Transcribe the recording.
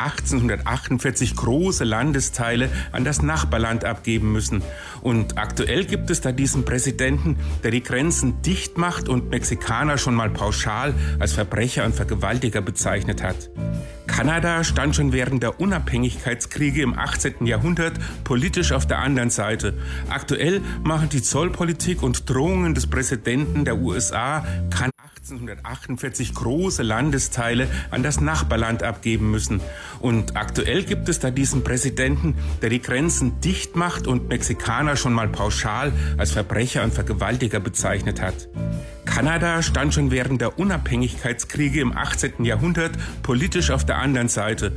1848 große Landesteile an das Nachbarland abgeben müssen. Und aktuell gibt es da diesen Präsidenten, der die Grenzen dicht macht und Mexikaner schon mal pauschal als Verbrecher und Vergewaltiger bezeichnet hat. Kanada stand schon während der Unabhängigkeitskriege im 18. Jahrhundert politisch auf der anderen Seite. Aktuell machen die Zollpolitik und Drohungen des Präsidenten der USA, 1848 große Landesteile an das Nachbarland abgeben müssen. Und aktuell gibt es da diesen Präsidenten, der die Grenzen dicht macht und Mexikaner schon mal pauschal als Verbrecher und Vergewaltiger bezeichnet hat. Kanada stand schon während der Unabhängigkeitskriege im 18. Jahrhundert politisch auf der anderen Seite.